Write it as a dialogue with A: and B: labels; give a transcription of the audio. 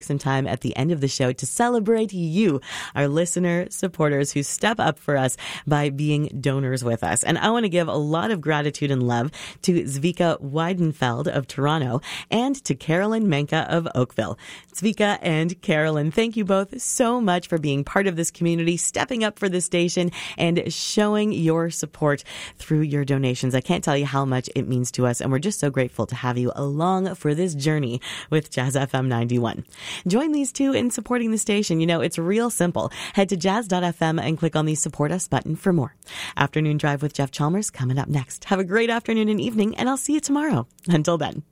A: some time at the end of the show to celebrate you, our listener supporters who step up for us by being donors with us. And I want to give a lot of gratitude and love to Zvika Weidenfeld of Toronto and to Carolyn Menka of Oakville. Zvika and Carolyn, thank you both so much for being part of this community, stepping up for the station, and showing your support through your donations. I can't tell you how much it means to us, and we're just so grateful to have you along for this journey with Jazz FM 91. Join these two in supporting the station. You know, it's real simple. Head to jazz.fm and click on the Support Us button for more. Afternoon Drive with Jeff Chalmers coming up next. Have a great afternoon and evening, and I'll see you tomorrow. Until then.